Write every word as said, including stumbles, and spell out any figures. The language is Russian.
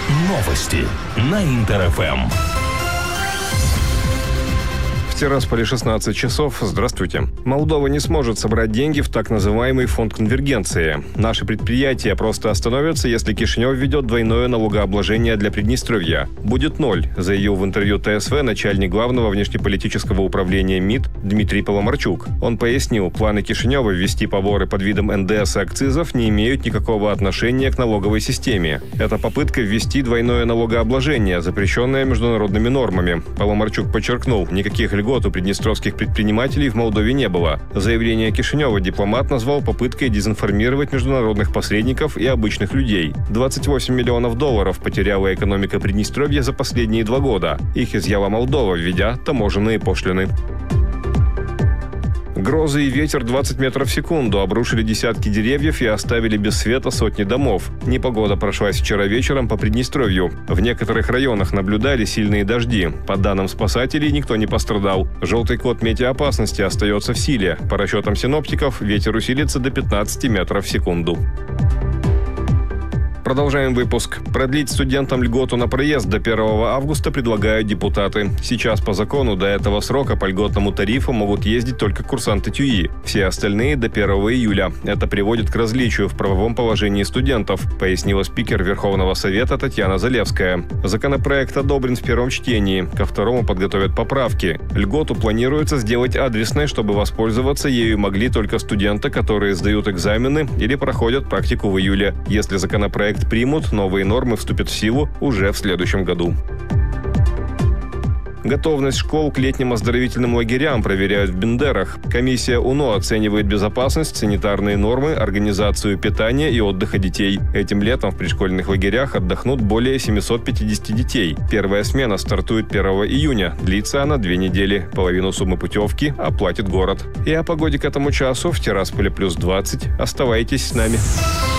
Новости на Интер-ФМ. В Тирасполе шестнадцать часов. Здравствуйте. Молдова не сможет собрать деньги в так называемый фонд конвергенции. Наши предприятия просто остановятся, если Кишинев введет двойное налогообложение для Приднестровья. Будет ноль, заявил в интервью ТСВ начальник главного внешнеполитического управления МИД Дмитрий Поломарчук. Он пояснил, планы Кишинева ввести поборы под видом эн дэ эс и акцизов не имеют никакого отношения к налоговой системе. Это попытка ввести двойное налогообложение, запрещенное международными нормами. Поломарчук подчеркнул, никаких льгот у приднестровских предпринимателей в Молдове не было. Заявление Кишинева дипломат назвал попыткой дезинформировать международных посредников и обычных людей. двадцать восемь миллионов долларов потеряла экономика Приднестровья за последние два года. Их изъяла Молдова, введя таможенные пошлины. Грозы и ветер двадцать метров в секунду обрушили десятки деревьев и оставили без света сотни домов. Непогода прошлась вчера вечером по Приднестровью. В некоторых районах наблюдали сильные дожди. По данным спасателей, никто не пострадал. Желтый код метеоопасности остается в силе. По расчетам синоптиков, ветер усилится до пятнадцати метров в секунду. Продолжаем выпуск. Продлить студентам льготу на проезд до первого августа предлагают депутаты. Сейчас по закону до этого срока по льготному тарифу могут ездить только курсанты ТЮИ. Все остальные до первого июля. Это приводит к различию в правовом положении студентов, пояснила спикер Верховного Совета Татьяна Залевская. Законопроект одобрен в первом чтении. Ко второму подготовят поправки. Льготу планируется сделать адресной, чтобы воспользоваться ею могли только студенты, которые сдают экзамены или проходят практику в июле. Если законопроект примут, новые нормы вступят в силу уже в следующем году. Готовность школ к летним оздоровительным лагерям проверяют в Бендерах. Комиссия УНО оценивает безопасность, санитарные нормы, организацию питания и отдыха детей. Этим летом в предшкольных лагерях отдохнут более семисот пятидесяти детей. Первая смена стартует первого июня. Длится она две недели. Половину суммы путевки оплатит город. И о погоде к этому часу в Тирасполе плюс двадцать. Оставайтесь с нами.